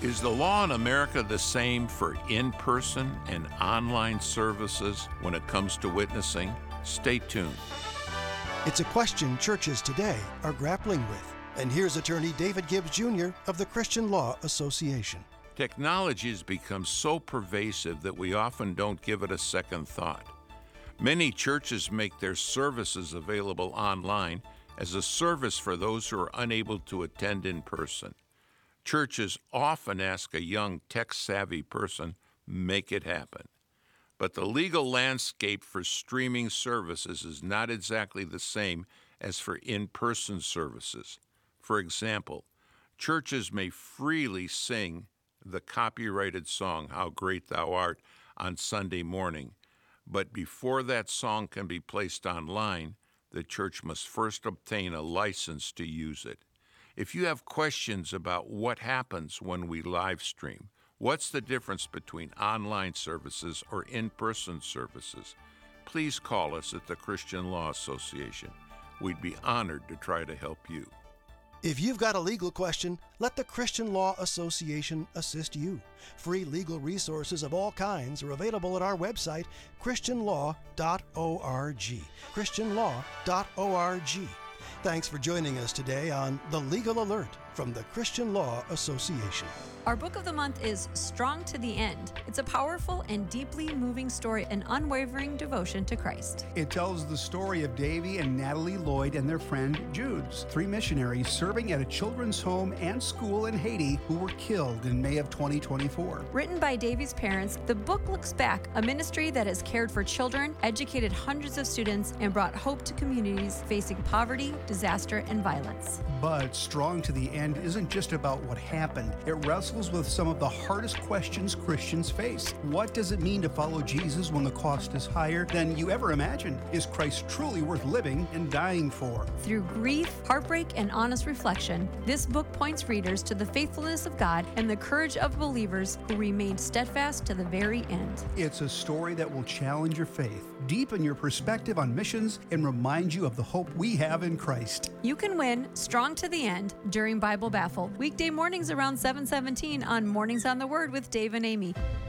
Is the law in America the same for in-person and online services when it comes to witnessing? Stay tuned. It's a question churches today are grappling with. And here's attorney David Gibbs Jr. of the Christian Law Association. Technology has become so pervasive that we often don't give it a second thought. Many churches make their services available online as a service for those who are unable to attend in person. Churches often ask a young tech-savvy person, make it happen. But the legal landscape for streaming services is not exactly the same as for in-person services. For example, churches may freely sing the copyrighted song, How Great Thou Art, on Sunday morning. But before that song can be placed online, the church must first obtain a license to use it. If you have questions about what happens when we live stream, what's the difference between online services or in-person services, please call us at the Christian Law Association. We'd be honored to try to help you. If you've got a legal question, let the Christian Law Association assist you. Free legal resources of all kinds are available at our website, christianlaw.org. christianlaw.org. Thanks for joining us today on The Legal Alert from the Christian Law Association. Our book of the month is Strong to the End. It's a powerful and deeply moving story, an unwavering devotion to Christ. It tells the story of Davy and Natalie Lloyd and their friend Judes, 3 missionaries serving at a children's home and school in Haiti who were killed in May of 2024. Written by Davy's parents, the book looks back, a ministry that has cared for children, educated hundreds of students, and brought hope to communities facing poverty, disaster, and violence. But Strong to the End isn't just about what happened. It wrestles with some of the hardest questions Christians face. What does it mean to follow Jesus when the cost is higher than you ever imagined? Is Christ truly worth living and dying for? Through grief, heartbreak, and honest reflection, this book points readers to the faithfulness of God and the courage of believers who remained steadfast to the very end. It's a story that will challenge your faith, deepen your perspective on missions, and remind you of the hope we have in Christ. You can win Strong to the End during Bible Baffle, weekday mornings around 7:17 on Mornings on the Word with Dave and Amy.